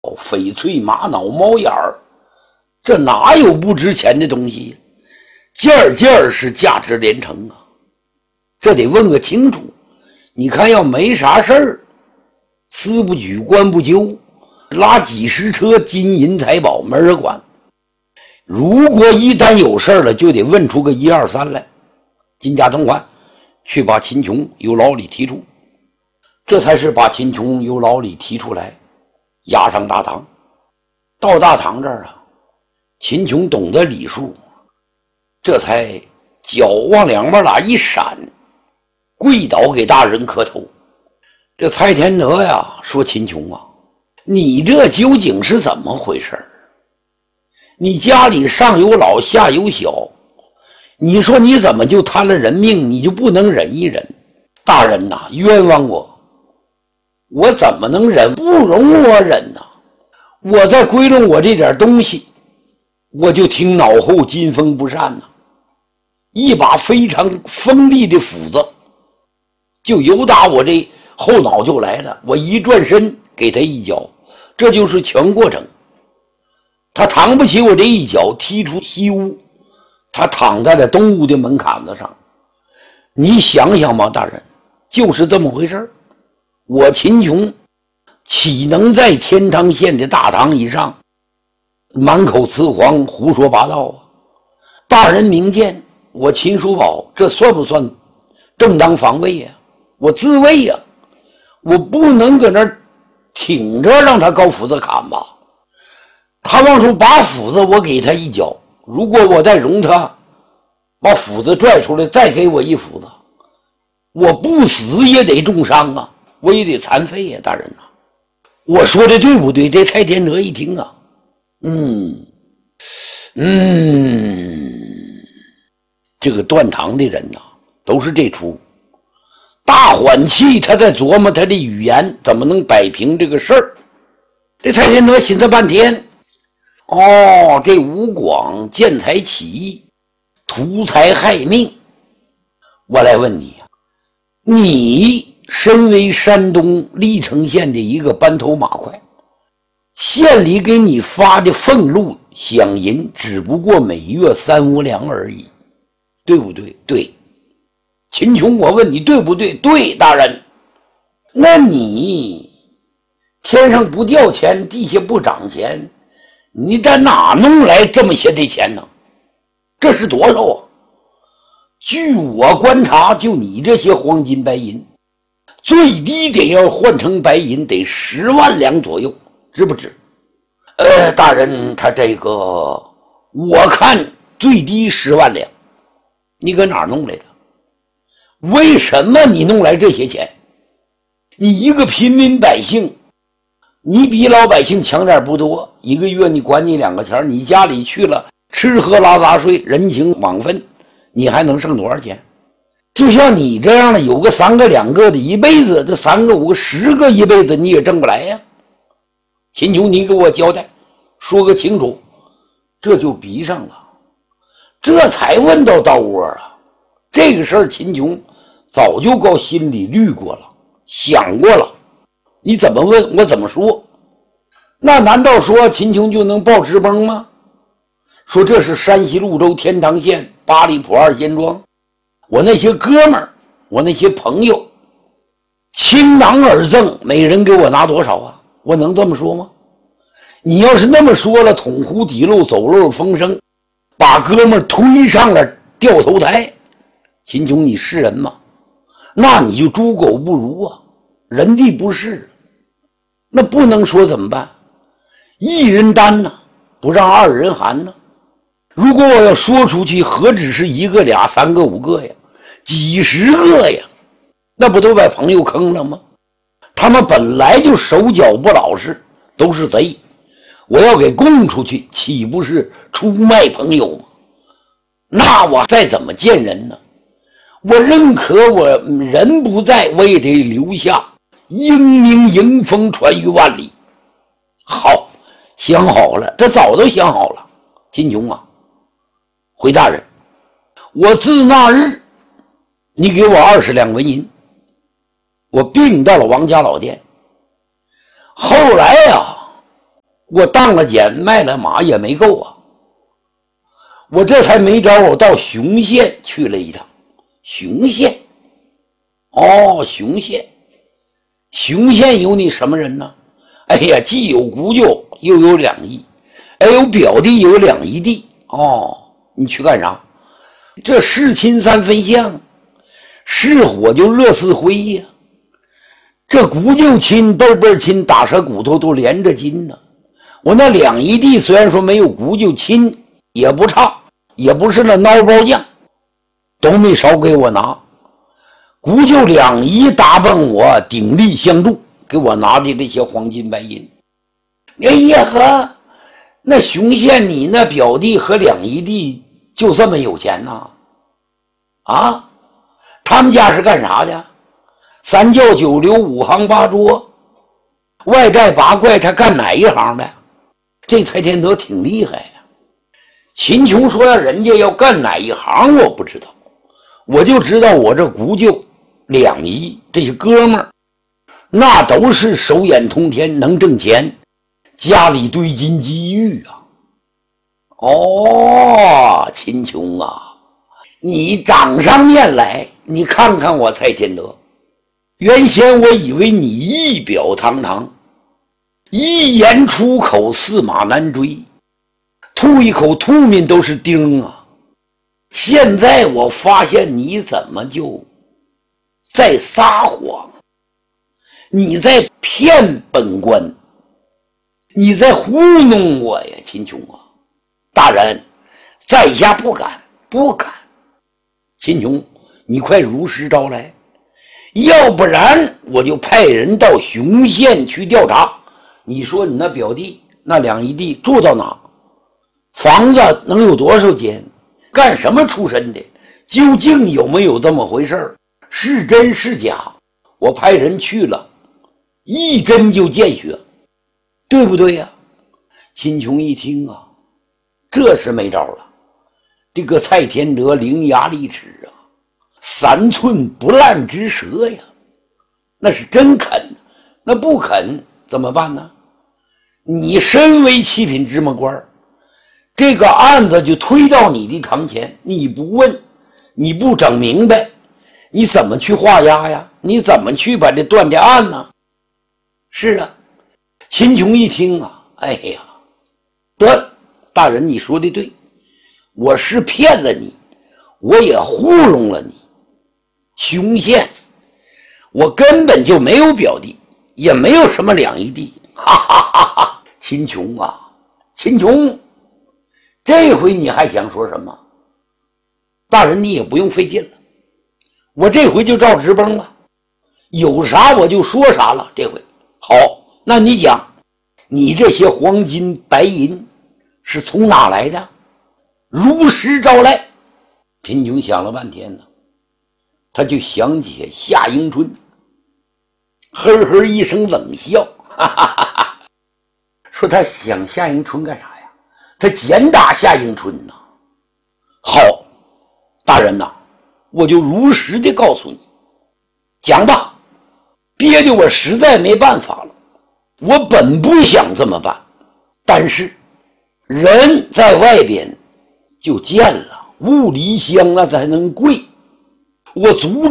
翡翠、玛瑙、猫眼儿，这哪有不值钱的东西？件件是价值连城啊！这得问个清楚。你看，要没啥事儿，司不举，官不究，拉几十车金银财宝没人管。如果一旦有事儿了，就得问出个1、2、3来，金家同款，去把秦琼由牢里提出。这才是把秦琼由牢里提出来，押上大堂。到大堂这儿啊，秦琼懂得礼数，这才脚往两边哪一闪，跪倒给大人磕头。这蔡天德呀说：“秦琼啊，你这究竟是怎么回事？你家里上有老下有小，你说你怎么就贪了人命，你就不能忍一忍？大人呐，冤枉我怎么能忍？不容我忍呐！我在归拢我这点东西，我就听脑后金风不善呐，一把非常锋利的斧子就由打我这后脑就来了，我一转身给他一脚，这就是全过程。他扛不起我这一脚，踢出西屋，他躺在了东屋的门槛子上。你想想吧，大人，就是这么回事。我秦琼岂能在天堂县的大堂以上满口雌黄胡说八道啊？大人明鉴，我秦叔宝这算不算正当防卫呀？我自卫呀，我不能搁那儿挺着让他高斧子砍吧。他往出拔斧子，我给他一脚，如果我再容他把斧子拽出来，再给我一斧子，我不死也得重伤啊，我也得残废呀，大人啊，我说的对不对？这蔡天德一听啊，这个断堂的人呐，都是这出大缓气，他在琢磨他的语言怎么能摆平这个事儿。这蔡天德寻思半天，这吴广见财起意，图财害命。我来问你，你身为山东历城县的一个班头马快，县里给你发的俸禄饷银只不过每月3、5两而已，对不对？对。秦琼，我问你对不对？对，大人。那你天上不掉钱，地下不长钱，你在哪弄来这么些的钱呢？这是多少啊？据我观察，就你这些黄金白银，最低得要换成白银得10万两左右，知不知？大人，他这个我看最低10万两，你搁哪儿弄来的？为什么你弄来这些钱？你一个平民百姓，你比老百姓强点不多，一个月你管你2个钱，你家里去了吃喝拉杂税人情往分，你还能剩多少钱？就像你这样的有个3个2个的一辈子，这3个5个10个一辈子你也挣不来呀。秦琼，你给我交代说个清楚，这就逼上了，这才问到刀窝啊。这个事儿秦琼早就告心里虑过了，想过了，你怎么问我怎么说。那难道说秦琼就能报职崩吗？说这是山西潞州天堂县八里铺2仙庄，我那些哥们儿，我那些朋友倾囊而赠，每人给我拿多少啊？我能这么说吗？你要是那么说了，捅壶底漏走漏风声，把哥们儿推上了掉头台，秦琼你是人吗？那你就猪狗不如啊，人地不是。那不能说怎么办？一人担呢，不让2人寒呢。如果我要说出去，何止是1个俩3个5个呀，几十个呀，那不都把朋友坑了吗？他们本来就手脚不老实，都是贼，我要给供出去，岂不是出卖朋友吗？那我再怎么见人呢？我认可我人不在，我也得留下英名迎风传于万里。好，想好了，这早都想好了。秦琼啊，回大人，我自那日你给我20两纹银，我并到了王家老店。后来啊， 我当了捡卖了马也没够啊，我这才没招，我到雄县去了一趟。雄县，哦，雄县，雄县有你什么人呢？哎呀，既有姑舅，又有两姨，哎，有表弟，有两姨弟。哦，你去干啥？这是亲三分相，是火就热似灰呀。这姑舅亲、辈辈亲，打折骨头都连着筋呢。我那两姨弟虽然说没有姑舅亲，也不差，也不是那孬包酱，都没少给我拿。姑舅两姨打扮我，鼎力相助，给我拿的这些黄金白银。哎呀呵，那雄县你那表弟和两姨弟就这么有钱呐？啊，他们家是干啥的？三教九流五行八桌，外带八怪，他干哪一行的？这蔡天德挺厉害呀。秦琼说呀，人家要干哪一行我不知道，我就知道我这姑舅两姨这些哥们儿，那都是手眼通天，能挣钱，家里堆金积玉啊。哦，秦琼啊，你长上面来，你看看我蔡天德。原先我以为你仪表堂堂，一言出口驷马难追，吐一口吐沫都是钉啊。现在我发现你怎么就在撒谎，你在骗本官，你在糊弄我呀，秦琼啊！大人，在下不敢，不敢。秦琼，你快如实招来，要不然我就派人到雄县去调查。你说你那表弟那两姨弟住到哪？房子能有多少间？干什么出身的？究竟有没有这么回事？是真是假？我派人去了，一针就见血，对不对呀？秦琼一听啊，这是没招了。这个蔡天德伶牙俐齿啊，三寸不烂之舌呀，那是真肯，那不肯怎么办呢？你身为七品芝麻官，这个案子就推到你的堂前，你不问，你不整明白，你怎么去画押呀？你怎么去把这断的案呢？是啊，秦琼一听啊，哎呀，得了，大人你说的对，我是骗了你，我也糊弄了你。雄县我根本就没有表弟，也没有什么两姨弟，哈哈哈哈！秦琼啊，秦琼，这回你还想说什么？大人你也不用费劲了，我这回就照直崩了，有啥我就说啥了。这回好，那你讲，你这些黄金白银是从哪来的？如实招来。秦琼想了半天呢，他就想起夏迎春，呵呵一声冷笑，哈哈哈哈，说他想夏迎春干啥呀？他检打夏迎春呐。好，大人呐，我就如实的告诉你，讲吧。憋得我实在没办法了，我本不想这么办，但是人在外边就见了，物离乡那才能贵，我阻止